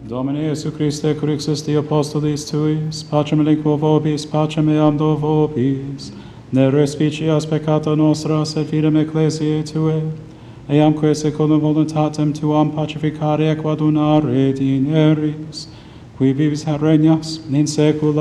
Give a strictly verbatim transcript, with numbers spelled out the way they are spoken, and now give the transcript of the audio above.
Domine Iesu Christe, Crixus Dei Apostolis Tuis, pacem aliquo vobis, pacem eam do vobis, ne respicias peccata nostra, sed fidem ecclesiae Tuae, eamque secundum voluntatem Tuam pacificare et quadunare dineris, qui vivis et regnas in saecula